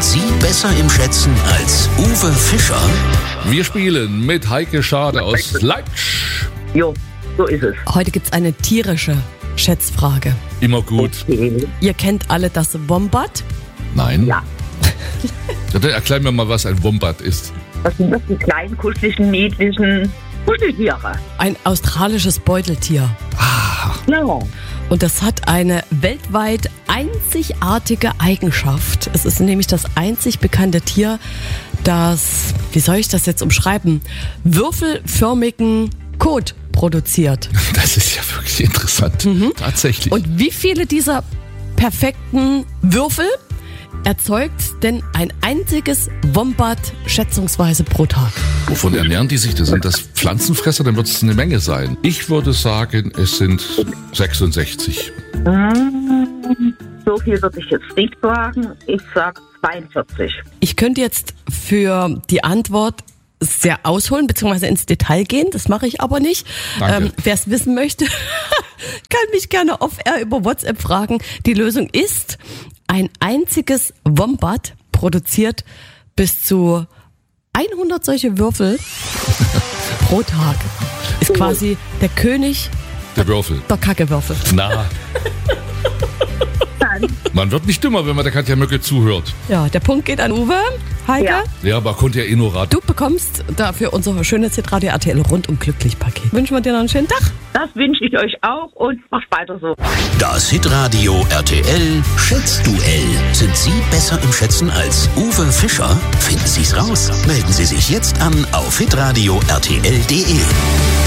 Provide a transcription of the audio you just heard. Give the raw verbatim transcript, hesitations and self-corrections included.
Sie besser im Schätzen als Uwe Fischer? Wir spielen mit Heike Schade aus Leipzig. Jo, so ist es. Heute gibt's eine tierische Schätzfrage. Immer gut. Okay. Ihr kennt alle das Wombat? Nein? Ja. Ja, dann erklär mir mal, was ein Wombat ist. Das sind das die kleinen, kuscheligen, niedlichen Kuscheltiere. Ein australisches Beuteltier. Ja. Und das hat eine weltweit einzigartige Eigenschaft. Es ist nämlich das einzig bekannte Tier, das, wie soll ich das jetzt umschreiben, würfelförmigen Kot produziert. Das ist ja wirklich interessant. Mhm. Tatsächlich. Und wie viele dieser perfekten Würfel erzeugt denn ein einziges Wombat schätzungsweise pro Tag? Wovon ernähren die sich? Das sind das Pflanzenfresser, dann wird es eine Menge sein. Ich würde sagen, es sind sechsundsechzig. So viel würde ich jetzt nicht sagen. Ich sage zweiundvierzig. Ich könnte jetzt für die Antwort sehr ausholen bzw. ins Detail gehen. Das mache ich aber nicht. Ähm, Wer es wissen möchte, kann mich gerne off-air über WhatsApp fragen. Die Lösung ist, ein einziges Wombat produziert bis zu hundert solche Würfel pro Tag. Ist quasi der König der Würfel. Der Kackewürfel. Na. Man wird nicht dümmer, wenn man der Katja Möcke zuhört. Ja, der Punkt geht an Uwe. Heike. Ja. Ja, aber konnte ja eh nur raten. Du bekommst dafür unser schönes Hitradio R T L rundum glücklich Paket. Wünschen wir dir noch einen schönen Tag. Das wünsche ich euch auch und macht weiter so. Das Hitradio R T L Schätzduell. Sind Sie besser im Schätzen als Uwe Fischer? Finden Sie's raus. Melden Sie sich jetzt an auf hitradio r t l punkt d e.